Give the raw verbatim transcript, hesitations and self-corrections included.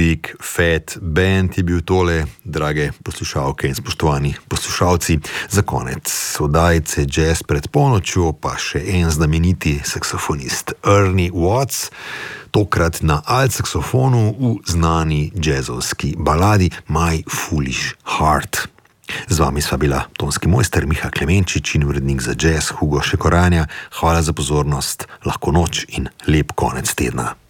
Big Fat Band je bil tole, drage poslušalke in spoštovani poslušalci. Za konec oddajice Jazz pred polnočjo pa še en znameniti saksofonist Ernie Watts, tokrat na alt-saksofonu v znani jazzovski baladi My Foolish Heart. Z vami sva bila tonski mojster Miha Klemenčič in urednik za jazz Hugo Šekoranja. Hvala za pozornost, lahko noč in lep konec tedna.